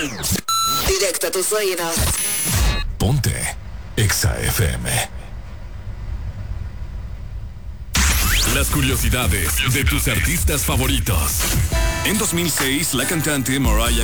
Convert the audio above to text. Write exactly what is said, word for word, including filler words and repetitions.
Directo a tus oídos. Ponte Exa F M. Las curiosidades de tus artistas favoritos. En dos mil seis, la cantante Mariah